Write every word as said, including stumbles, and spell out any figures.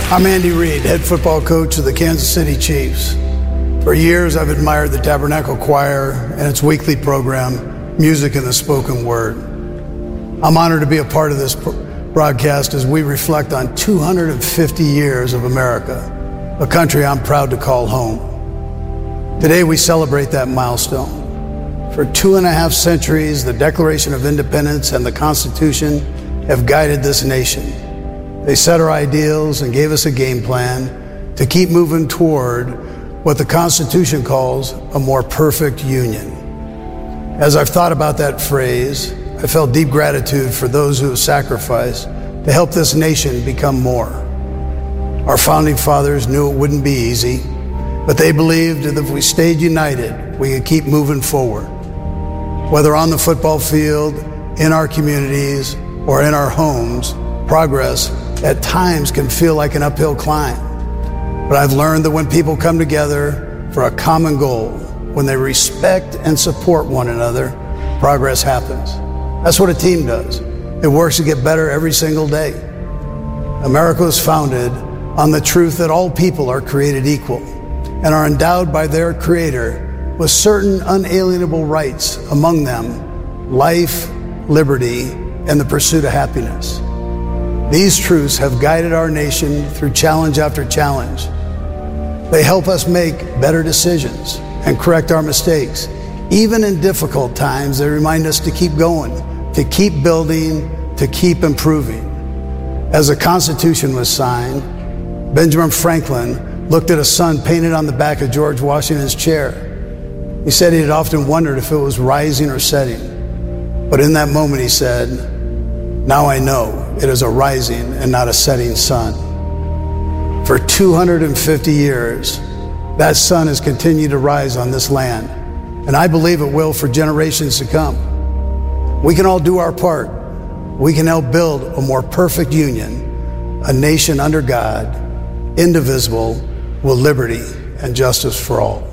I'm Andy Reid, head football coach of the Kansas City Chiefs. For years, I've admired the Tabernacle Choir and its weekly program, Music in the Spoken Word. I'm honored to be a part of this broadcast as we reflect on two hundred fifty years of America, a country I'm proud to call home. Today, we celebrate that milestone. For two and a half centuries, the Declaration of Independence and the Constitution have guided this nation. They set our ideals and gave us a game plan to keep moving toward what the Constitution calls a more perfect union. As I've thought about that phrase, I felt deep gratitude for those who have sacrificed to help this nation become more. Our founding fathers knew it wouldn't be easy, but they believed that if we stayed united, we could keep moving forward. Whether on the football field, in our communities, or in our homes, progress at times can feel like an uphill climb. But I've learned that when people come together for a common goal, when they respect and support one another, progress happens. That's what a team does. It works to get better every single day. America was founded on the truth that all people are created equal and are endowed by their Creator with certain unalienable rights, among them life, liberty, and the pursuit of happiness. These truths have guided our nation through challenge after challenge. They help us make better decisions and correct our mistakes. Even in difficult times, they remind us to keep going, to keep building, to keep improving. As the Constitution was signed, Benjamin Franklin looked at a sun painted on the back of George Washington's chair. He said he had often wondered if it was rising or setting. But in that moment, he said, "Now I know it is a rising and not a setting sun." For two hundred fifty years, that sun has continued to rise on this land, and I believe it will for generations to come. We can all do our part. We can help build a more perfect union, a nation under God, indivisible, with liberty and justice for all.